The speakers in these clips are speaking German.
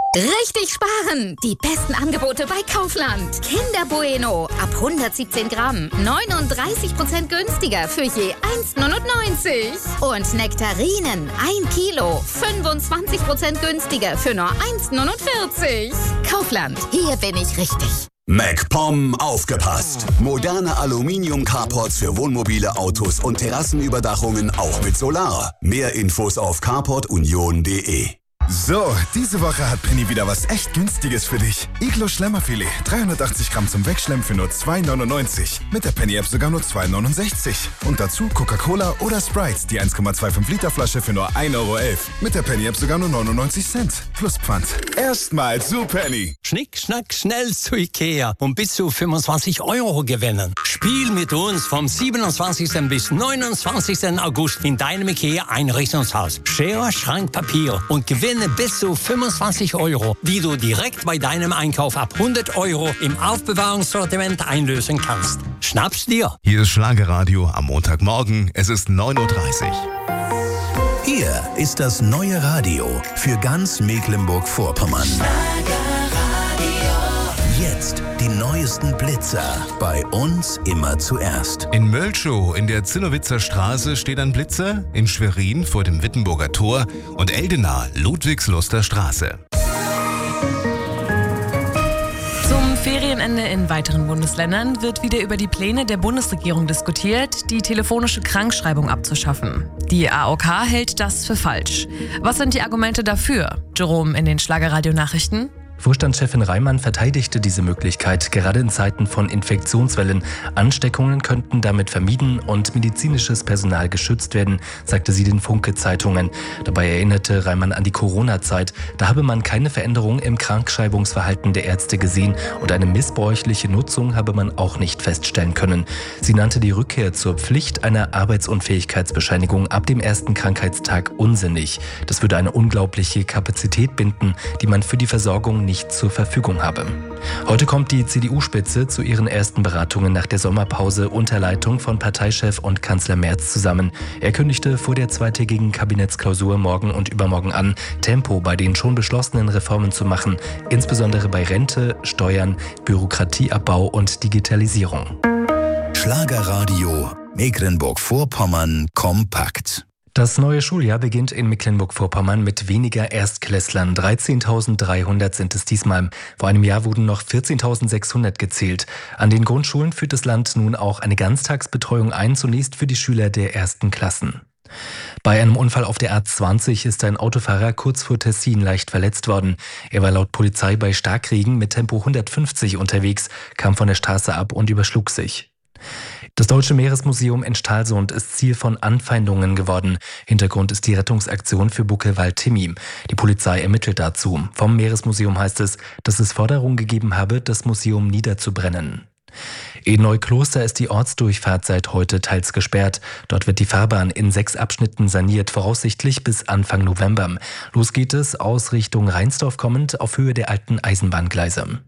Richtig sparen! Die besten Angebote bei Kaufland. Kinder Bueno ab 117 Gramm. 39% günstiger für je 1,99. Und Nektarinen 1 Kilo. 25% günstiger für nur 1,49. Kaufland, hier bin ich richtig. MacPom aufgepasst! Moderne Aluminium-Carports für Wohnmobile, Autos und Terrassenüberdachungen auch mit Solar. Mehr Infos auf carportunion.de. So, diese Woche hat Penny wieder was echt Günstiges für dich. Iglo Schlemmerfilet, 380 Gramm zum Wegschlemmen für nur 2,99. Mit der Penny-App sogar nur 2,69. Und dazu Coca-Cola oder Sprite, die 1,25 Liter Flasche für nur 1,11 Euro. Mit der Penny-App sogar nur 99 Cent. Plus Pfand. Erstmal zu Penny. Schnick, schnack, schnell zu Ikea und bis zu 25 Euro gewinnen. Spiel mit uns vom 27. bis 29. August in deinem Ikea-Einrichtungshaus. Schere, Schrank, Papier und gewinne bis zu 25 Euro, die du direkt bei deinem Einkauf ab 100 Euro im Aufbewahrungssortiment einlösen kannst. Schnapp's dir! Hier ist Schlagerradio am Montagmorgen. Es ist 9:30 Uhr. Hier ist das neue Radio für ganz Mecklenburg-Vorpommern. Jetzt die neuesten Blitzer. Bei uns immer zuerst. In Mölschow in der Zinnowitzer Straße steht ein Blitzer, in Schwerin vor dem Wittenburger Tor und Eldena Ludwigsluster Straße. Zum Ferienende in weiteren Bundesländern wird wieder über die Pläne der Bundesregierung diskutiert, die telefonische Krankschreibung abzuschaffen. Die AOK hält das für falsch. Was sind die Argumente dafür? Jerome in den Schlagerradio-Nachrichten. Vorstandschefin Reimann verteidigte diese Möglichkeit, gerade in Zeiten von Infektionswellen. Ansteckungen könnten damit vermieden und medizinisches Personal geschützt werden, sagte sie den Funke-Zeitungen. Dabei erinnerte Reimann an die Corona-Zeit. Da habe man keine Veränderung im Krankschreibungsverhalten der Ärzte gesehen und eine missbräuchliche Nutzung habe man auch nicht feststellen können. Sie nannte die Rückkehr zur Pflicht einer Arbeitsunfähigkeitsbescheinigung ab dem ersten Krankheitstag unsinnig. Das würde eine unglaubliche Kapazität binden, die man für die Versorgung nicht zur Verfügung habe. Heute kommt die CDU-Spitze zu ihren ersten Beratungen nach der Sommerpause unter Leitung von Parteichef und Kanzler Merz zusammen. Er kündigte vor der zweitägigen Kabinettsklausur morgen und übermorgen an, Tempo bei den schon beschlossenen Reformen zu machen, insbesondere bei Rente, Steuern, Bürokratieabbau und Digitalisierung. Schlagerradio Mecklenburg-Vorpommern kompakt. Das neue Schuljahr beginnt in Mecklenburg-Vorpommern mit weniger Erstklässlern. 13.300 sind es diesmal. Vor einem Jahr wurden noch 14.600 gezählt. An den Grundschulen führt das Land nun auch eine Ganztagsbetreuung ein, zunächst für die Schüler der ersten Klassen. Bei einem Unfall auf der A20 ist ein Autofahrer kurz vor Tessin leicht verletzt worden. Er war laut Polizei bei Starkregen mit Tempo 150 unterwegs, kam von der Straße ab und überschlug sich. Das Deutsche Meeresmuseum in Stralsund ist Ziel von Anfeindungen geworden. Hintergrund ist die Rettungsaktion für Buckelwald-Timmy. Die Polizei ermittelt dazu. Vom Meeresmuseum heißt es, dass es Forderungen gegeben habe, das Museum niederzubrennen. In Neukloster ist die Ortsdurchfahrt seit heute teils gesperrt. Dort wird die Fahrbahn in 6 Abschnitten saniert, voraussichtlich bis Anfang November. Los geht es aus Richtung Rheinsdorf kommend auf Höhe der alten Eisenbahngleise.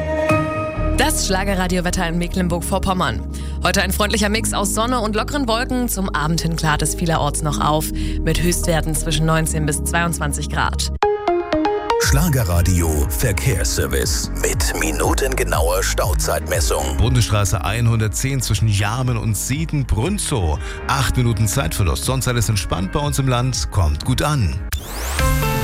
Das Schlagerradiowetter in Mecklenburg-Vorpommern. Heute ein freundlicher Mix aus Sonne und lockeren Wolken. Zum Abend hin klart es vielerorts noch auf, mit Höchstwerten zwischen 19 bis 22 Grad. Schlagerradio Verkehrsservice mit minutengenauer Stauzeitmessung. Bundesstraße 110 zwischen Jarmen und Sieden-Brünzow. 8 Minuten Zeitverlust. Sonst alles entspannt bei uns im Land. Kommt gut an.